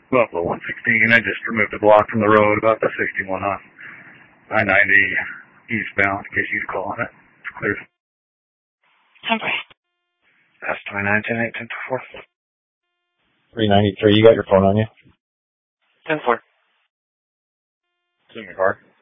Buffalo 116. I just removed a block from the road about the 61 on I-90 eastbound, in case you're calling it. It's clear. 10-4. That's 29, 10-8, 10-4. 393, you got your phone on you? 10-4. It's in your car.